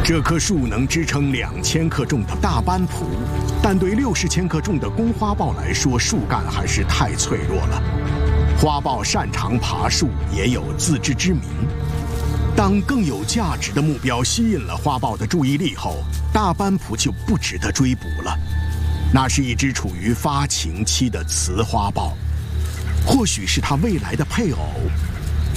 这棵树能支撑2000克重的大斑蒲，但对60千克重的公花豹来说，树干还是太脆弱了。花豹擅长爬树，也有自知之明。当更有价值的目标吸引了花豹的注意力后，大斑蒲就不值得追捕了。那是一只处于发情期的雌花豹，或许是它未来的配偶，